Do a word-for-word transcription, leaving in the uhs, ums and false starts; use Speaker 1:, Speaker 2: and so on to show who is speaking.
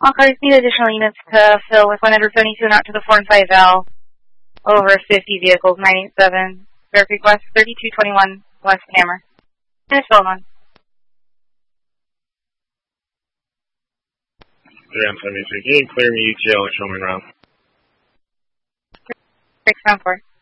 Speaker 1: All cars need additional units to fill with one seventy-two and out to the four and five L. Over fifty vehicles, nine eight seven. Direct request, thirty-two twenty-one West Hammer. Finish phone one.
Speaker 2: three M seventy-three, can you clear me E T L and show me around?
Speaker 1: six nine four.